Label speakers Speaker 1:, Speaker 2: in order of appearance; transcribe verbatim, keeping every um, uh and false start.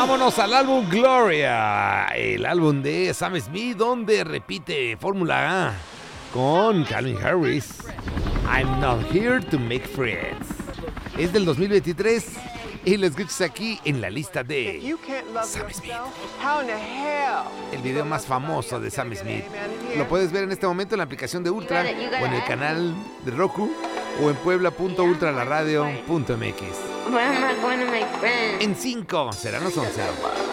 Speaker 1: Vámonos al álbum Gloria, el álbum de Sam Smith, donde repite Fórmula A con Calvin Harris. I'm not here to make friends. Es del dos mil veintitrés y lo escuchas aquí en la lista de Sam Smith. El video más famoso de Sam Smith. Lo puedes ver en este momento en la aplicación de Ultra o en el canal de Roku o en puebla punto ultra la radio punto m x. En cinco serán los once.